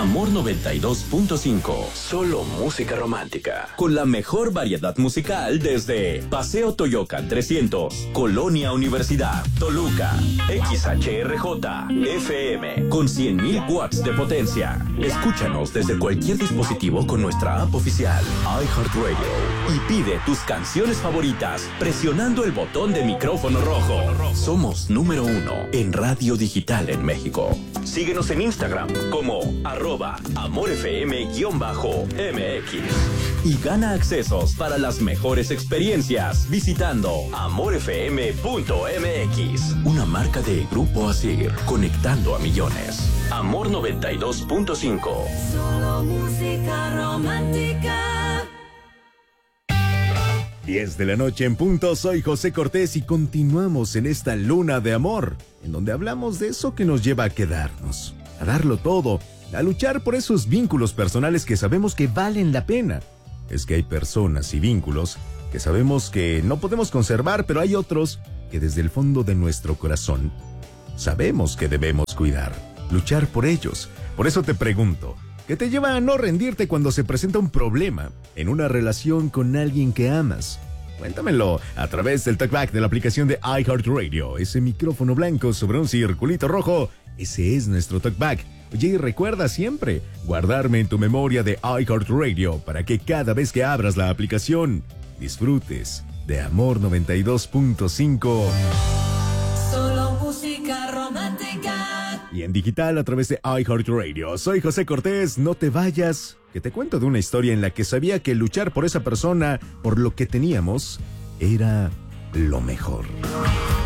Amor 92.5. Solo música romántica. Con la mejor variedad musical desde Paseo Toyocan 300, Colonia Universidad, Toluca, XHRJ, FM, con 100.000 watts de potencia. Escúchanos desde cualquier dispositivo con nuestra app oficial, iHeartRadio. Y pide tus canciones favoritas presionando el botón de micrófono rojo. Somos número 1 en radio digital en México. Síguenos en Instagram como @AmorFM_MX y gana accesos para las mejores experiencias visitando amorfm.mx, una marca de Grupo Asir, conectando a millones. Amor 92.5. Solo música romántica. 10 de la noche en punto, soy José Cortés y continuamos en esta luna de amor, en donde hablamos de eso que nos lleva a quedarnos, a darlo todo, a luchar por esos vínculos personales que sabemos que valen la pena. Es que hay personas y vínculos que sabemos que no podemos conservar, pero hay otros que desde el fondo de nuestro corazón sabemos que debemos cuidar, luchar por ellos. Por eso te pregunto, ¿qué te lleva a no rendirte cuando se presenta un problema en una relación con alguien que amas? Cuéntamelo a través del talkback de la aplicación de iHeartRadio. Ese micrófono blanco sobre un circulito rojo, ese es nuestro talkback. Oye, y recuerda siempre guardarme en tu memoria de iHeartRadio para que cada vez que abras la aplicación disfrutes de Amor 92.5. Solo música romántica. Y en digital a través de iHeartRadio. Soy José Cortés, no te vayas, que te cuento de una historia en la que sabía que luchar por esa persona, por lo que teníamos, era lo mejor.